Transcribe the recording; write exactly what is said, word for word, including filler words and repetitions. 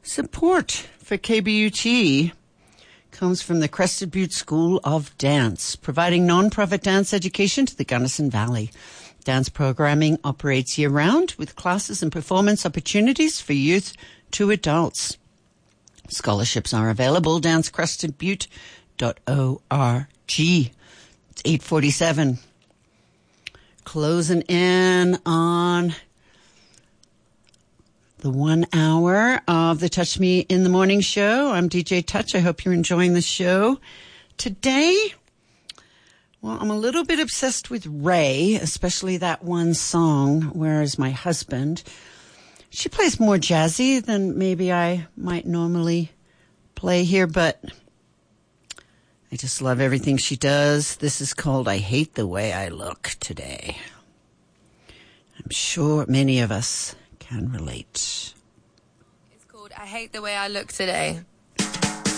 Support for K B U T comes from the Crested Butte School of Dance, providing non-profit dance education to the Gunnison Valley. Dance programming operates year-round with classes and performance opportunities for youth to adults. Scholarships are available. dance crested butte dot org. It's eight forty-seven. Closing in on the one hour of the Touch Me in the Morning show. I'm D J Touch. I hope you're enjoying the show. Today, well, I'm a little bit obsessed with Ray, especially that one song, Where Is My Husband? She plays more jazzy than maybe I might normally play here, but I just love everything she does. This is called I Hate the Way I Look Today. I'm sure many of us can relate. It's called I Hate the Way I Look Today.